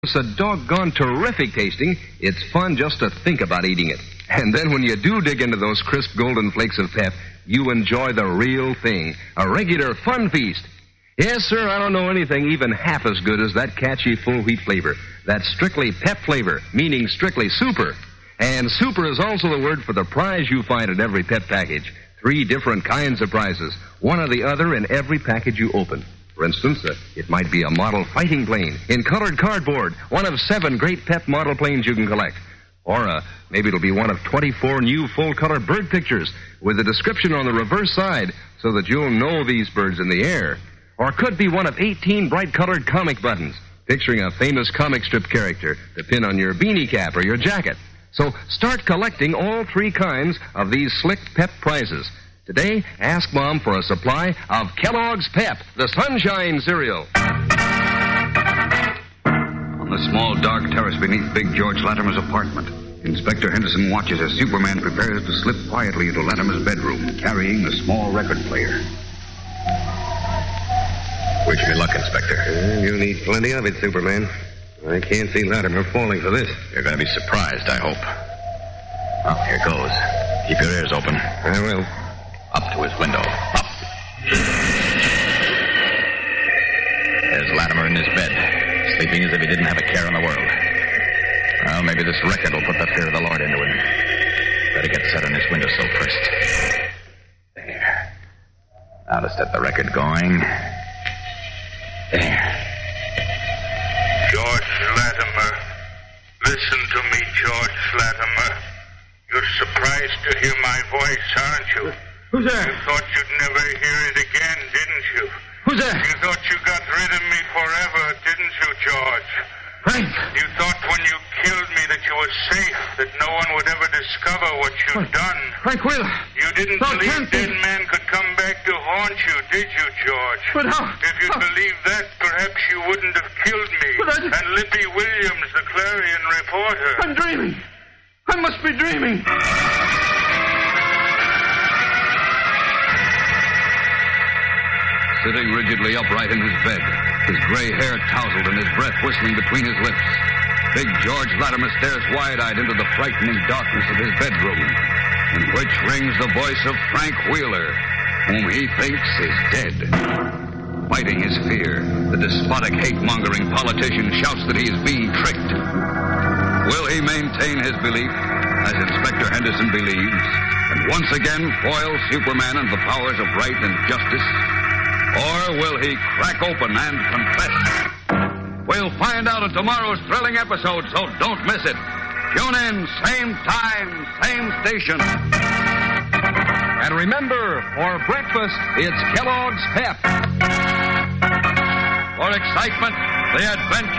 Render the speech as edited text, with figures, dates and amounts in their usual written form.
It's a doggone terrific tasting. It's fun just to think about eating it. And then when you do dig into those crisp golden flakes of pep, you enjoy the real thing. A regular fun feast. Yes, sir, I don't know anything even half as good as that catchy full wheat flavor. That strictly pep flavor, meaning strictly super. And super is also the word for the prize you find in every pep package. 3 different kinds of prizes, one or the other in every package you open. For instance, it might be a model fighting plane in colored cardboard, one of 7 great pep model planes you can collect. Or maybe it'll be one of 24 new full-color bird pictures with a description on the reverse side so that you'll know these birds in the air. Or it could be one of 18 bright-colored comic buttons picturing a famous comic strip character to pin on your beanie cap or your jacket. So start collecting all 3 kinds of these slick pep prizes. Today, ask Mom for a supply of Kellogg's Pep, the Sunshine cereal. On the small, dark terrace beneath Big George Latimer's apartment, Inspector Henderson watches as Superman prepares to slip quietly into Latimer's bedroom, carrying the small record player. Wish me luck, Inspector. You'll need plenty of it, Superman. I can't see Latimer falling for this. You're going to be surprised, I hope. Oh, here goes. Keep your ears open. I will. Up to his window. Up. There's Latimer in his bed, sleeping as if he didn't have a care in the world. Well, maybe this record will put the fear of the Lord into him. Better get set on his windowsill first. There. Now to set the record going. There. George Latimer. Listen to me, George Latimer. You're surprised to hear my voice, aren't you? Who's there? You thought you'd never hear it again, didn't you? Who's there? You thought you got rid of me forever, didn't you, George? Frank! You thought when you killed me that you were safe, that no one would ever discover what you'd done. Frank Wheeler! You didn't believe dead men could come back to haunt you, did you, George? But how? If you'd believed that, perhaps you wouldn't have killed me. But And Lippy Williams, the Clarion reporter. I'm dreaming. I must be dreaming. Sitting rigidly upright in his bed, his gray hair tousled and his breath whistling between his lips, Big George Latimer stares wide-eyed into the frightening darkness of his bedroom, in which rings the voice of Frank Wheeler, whom he thinks is dead. Fighting his fear, the despotic hate-mongering politician shouts that he is being tricked. Will he maintain his belief, as Inspector Henderson believes, and once again foil Superman and the powers of right and justice? Or will he crack open and confess? We'll find out in tomorrow's thrilling episode, so don't miss it. Tune in, same time, same station. And remember, for breakfast, it's Kellogg's Pep. For excitement, the adventure